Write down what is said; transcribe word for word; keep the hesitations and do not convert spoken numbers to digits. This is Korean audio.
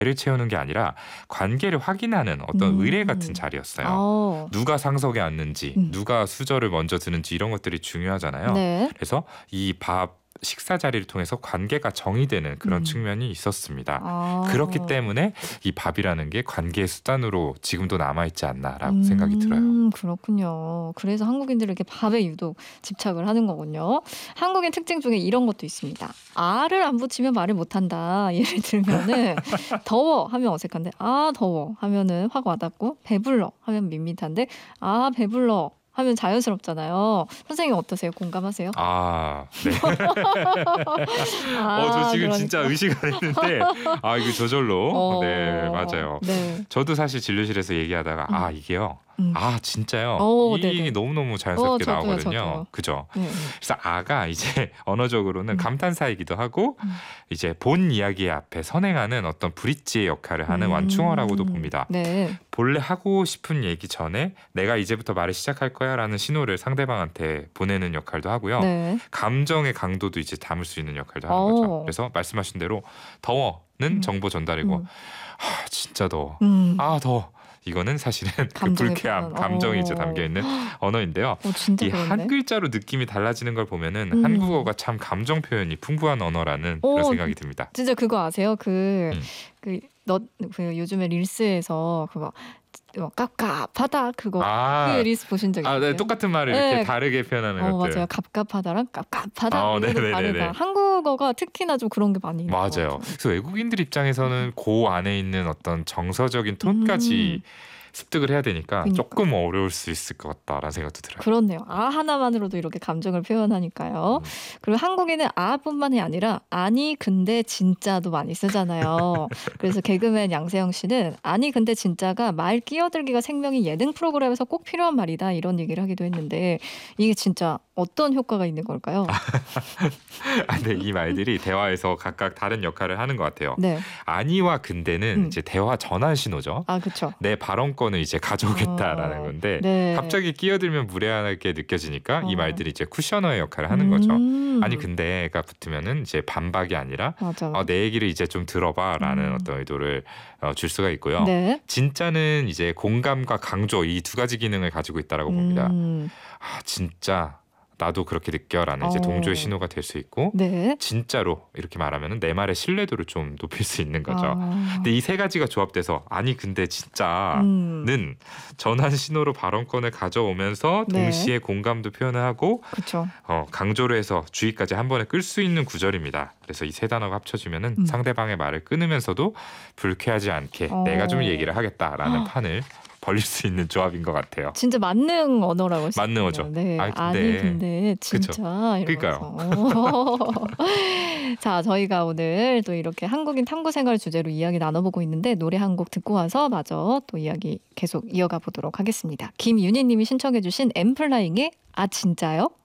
를 채우는 게 아니라 관계를 확인하는 어떤 음. 의뢰 같은 자리였어요. 어. 누가 상석에 앉는지, 음. 누가 수저를 먼저 드는지 이런 것들이 중요하잖아요. 네. 그래서 이 밥 식사 자리를 통해서 관계가 정의되는 그런 음. 측면이 있었습니다. 아. 그렇기 때문에 이 밥이라는 게 관계의 수단으로 지금도 남아있지 않나라고 음, 생각이 들어요. 그렇군요. 그래서 한국인들은 이렇게 밥에 유독 집착을 하는 거군요. 한국인 특징 중에 이런 것도 있습니다. 아를 안 붙이면 말을 못한다. 예를 들면은 더워 하면 어색한데 아 더워 하면은 확 와닿고 배불러 하면 밋밋한데 아 배불러 하면 자연스럽잖아요. 선생님 어떠세요? 공감하세요? 아, 네. 아, 어, 저 지금 그러니까. 진짜 의식을 했는데, 아, 이거 저절로. 어, 네, 맞아요. 네. 저도 사실 진료실에서 얘기하다가, 음. 아, 이게요. 음. 아, 진짜요? 오, 이 네네. 얘기 너무너무 자연스럽게 어, 저도요, 나오거든요. 저도요. 그죠? 네. 그래서 아가 이제 언어적으로는 음. 감탄사이기도 하고, 음. 이제 본 이야기 앞에 선행하는 어떤 브릿지의 역할을 하는 음. 완충어라고도 봅니다. 네. 본래 하고 싶은 얘기 전에 내가 이제부터 말을 시작할 거야 라는 신호를 상대방한테 보내는 역할도 하고요. 네. 감정의 강도도 이제 담을 수 있는 역할도 하는 어. 거죠. 그래서 말씀하신 대로 더워는 음. 정보 전달이고 음. 아, 진짜 더워. 음. 아 더워. 이거는 사실은 그 감정의 불쾌함, 표현. 감정이 어. 이제 담겨 있는 언어인데요. 어, 진짜 이 그런데. 한 글자로 느낌이 달라지는 걸 보면은 음. 한국어가 참 감정 표현이 풍부한 언어라는 어, 그런 생각이 듭니다. 진짜 그거 아세요? 그, 음. 그, 너, 그 요즘에 릴스에서 그거 어, 깝깝하다 그거 아, 그 릴스 보신 적 아, 있어요? 네, 똑같은 말을 네. 이렇게 다르게 표현하는 어, 것들. 맞아요. 갑갑하다랑 깝깝하다 어, 이거는 네네네네. 다르다. 한국어가 특히나 좀 그런 게 많이 있는 것 맞아요. 같아요. 그래서 외국인들 입장에서는 그 안에 있는 어떤 정서적인 톤까지 음. 습득을 해야 되니까 그러니까. 조금 어려울 수 있을 것 같다라는 생각도 들어요. 그렇네요. 아 하나만으로도 이렇게 감정을 표현하니까요. 음. 그리고 한국인은 아뿐만이 아니라 아니 근데 진짜도 많이 쓰잖아요. 그래서 개그맨 양세형 씨는 아니 근데 진짜가 말 끼어들기가 생명인 예능 프로그램에서 꼭 필요한 말이다 이런 얘기를 하기도 했는데 이게 진짜 어떤 효과가 있는 걸까요? 아, 네, 이 말들이 대화에서 각각 다른 역할을 하는 것 같아요. 네. 아니와 근데는 음. 이제 대화 전환 신호죠. 아 그렇죠. 내 발언권을 이제 가져오겠다라는 어, 건데 네. 갑자기 끼어들면 무례하게 느껴지니까 이 어. 말들이 이제 쿠셔너의 역할을 하는 거죠. 음. 아니 근데가 붙으면은 이제 반박이 아니라 맞아. 어, 내 얘기를 이제 좀 들어봐라는 음. 어떤 의도를 어, 줄 수가 있고요. 네. 진짜는 이제 공감과 강조 이 두 가지 기능을 가지고 있다라고 봅니다. 음. 아 진짜 나도 그렇게 느껴라는 이제 어. 동조의 신호가 될 수 있고 네. 진짜로 이렇게 말하면은 내 말의 신뢰도를 좀 높일 수 있는 거죠. 아. 근데 이 세 가지가 조합돼서 아니 근데 진짜는 음. 전환 신호로 발언권을 가져오면서 네. 동시에 공감도 표현을 하고 그렇죠. 어, 강조를 해서 주의까지 한 번에 끌 수 있는 구절입니다. 그래서 이 세 단어가 합쳐지면은 음. 상대방의 말을 끊으면서도 불쾌하지 않게 어. 내가 좀 얘기를 하겠다라는 판을 벌릴 수 있는 조합인 것 같아요. 진짜 만능 언어라고 했어요. 만능어죠. 네. 아니, 근데- 아니 근데 진짜 그러니까요. 이러면서. 자, 저희가 오늘 또 이렇게 한국인 탐구 생활 주제로 이야기 나눠보고 있는데 노래 한 곡 듣고 와서 마저 또 이야기 계속 이어가 보도록 하겠습니다. 김윤희 님이 신청해 주신 엠플라잉의 아 진짜요?